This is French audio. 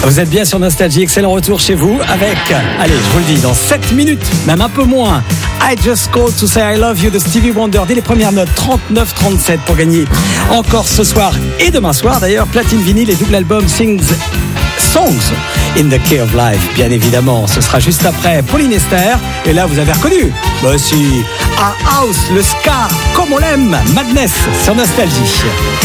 Vous êtes bien sur Nostalgie, excellent retour chez vous avec, allez, je vous le dis, dans 7 minutes, même un peu moins, I Just Called to Say I Love You de Stevie Wonder. Dès les premières notes, 39-37 pour gagner encore ce soir et demain soir. D'ailleurs, platine vinyle et double album Songs in the Key of Life. Bien évidemment, ce sera juste après Pauline Esther. Et là, vous avez reconnu, bah si, un house, le ska, comme on l'aime, Madness sur Nostalgie.